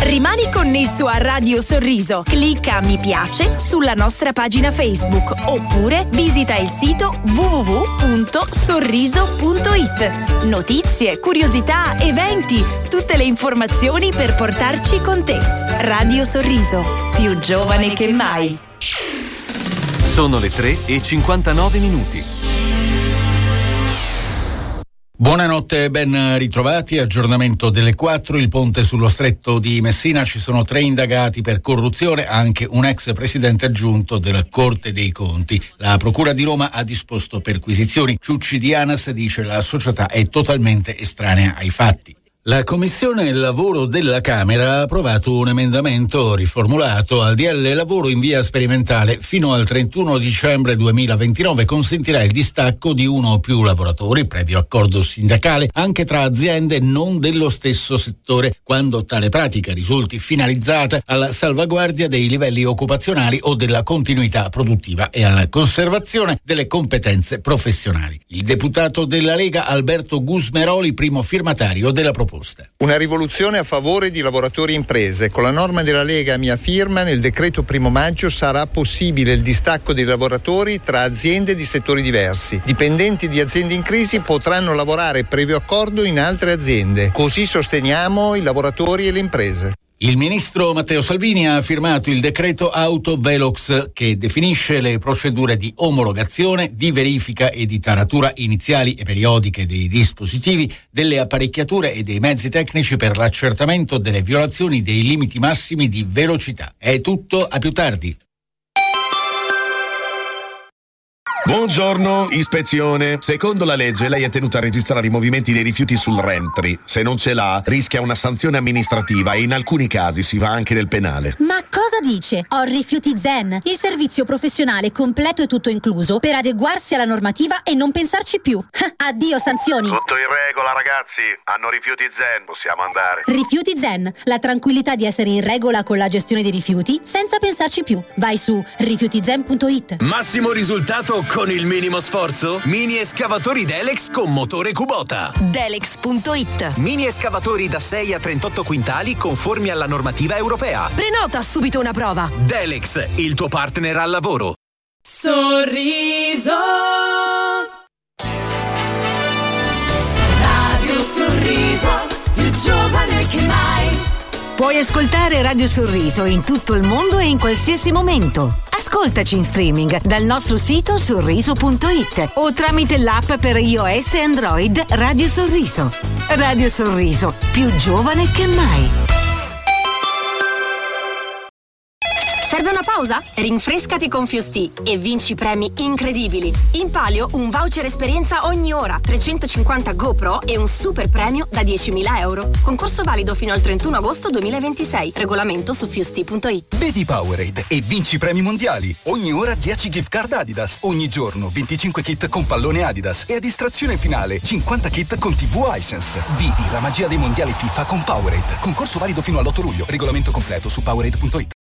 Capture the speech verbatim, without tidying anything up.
Rimani connesso a Radio Sorriso. Clicca mi piace sulla nostra pagina Facebook oppure visita il sito w w w punto sorriso punto i t. Notizie, curiosità, eventi, tutte le informazioni per portarci con te. Radio Sorriso, più giovane che mai. Sono le tre e cinquantanove minuti. Buonanotte, ben ritrovati. Aggiornamento delle quattro. Il ponte sullo stretto di Messina. Ci sono tre indagati per corruzione, anche un ex presidente aggiunto della Corte dei Conti. La Procura di Roma ha disposto perquisizioni. Ciucci di ANAS dice la società è totalmente estranea ai fatti. La Commissione Lavoro della Camera ha approvato un emendamento riformulato al D L Lavoro in via sperimentale. Fino al trentuno dicembre duemilaventinove consentirà il distacco di uno o più lavoratori, previo accordo sindacale, anche tra aziende non dello stesso settore, quando tale pratica risulti finalizzata alla salvaguardia dei livelli occupazionali o della continuità produttiva e alla conservazione delle competenze professionali. Il deputato della Lega Alberto Gusmeroli, primo firmatario della proposta. Una rivoluzione a favore di lavoratori e imprese. Con la norma della Lega a mia firma, nel decreto primo maggio sarà possibile il distacco dei lavoratori tra aziende di settori diversi. Dipendenti di aziende in crisi potranno lavorare previo accordo in altre aziende. Così sosteniamo i lavoratori e le imprese. Il ministro Matteo Salvini ha firmato il decreto Auto Velox che definisce le procedure di omologazione, di verifica e di taratura iniziali e periodiche dei dispositivi, delle apparecchiature e dei mezzi tecnici per l'accertamento delle violazioni dei limiti massimi di velocità. È tutto, a più tardi. Buongiorno, ispezione. Secondo la legge lei è tenuta a registrare i movimenti dei rifiuti sul Rentry. Se non ce l'ha, rischia una sanzione amministrativa e in alcuni casi si va anche nel penale. Ma cosa dice? Ho Rifiuti Zen, il servizio professionale completo e tutto incluso per adeguarsi alla normativa e non pensarci più. Addio sanzioni. Tutto in regola, ragazzi. Hanno Rifiuti Zen, possiamo andare. Rifiuti Zen, la tranquillità di essere in regola con la gestione dei rifiuti senza pensarci più. Vai su rifiuti zen punto i t. Massimo risultato con il minimo sforzo? Mini escavatori Delex con motore Kubota. Delex punto i t. Mini escavatori da sei a trentotto quintali conformi alla normativa europea. Prenota subito una prova. Delex, il tuo partner al lavoro. Sorriso. Radio Sorriso, più giovane che mai. Puoi ascoltare Radio Sorriso in tutto il mondo e in qualsiasi momento. Ascoltaci in streaming dal nostro sito sorriso punto i t o tramite l'app per iOS e Android Radio Sorriso. Radio Sorriso, più giovane che mai. Serve una pausa? Rinfrescati con Fusti e vinci premi incredibili. In palio un voucher esperienza ogni ora, trecentocinquanta GoPro e un super premio da diecimila euro. Concorso valido fino al trentuno agosto duemilaventisei. Regolamento su fusti punto i t. Bevi Powerade e vinci premi mondiali. Ogni ora dieci gift card Adidas. Ogni giorno venticinque kit con pallone Adidas. E a distrazione finale cinquanta kit con tivù Hisense. Vivi la magia dei mondiali FIFA con Powerade. Concorso valido fino all'otto luglio. Regolamento completo su powerade punto i t.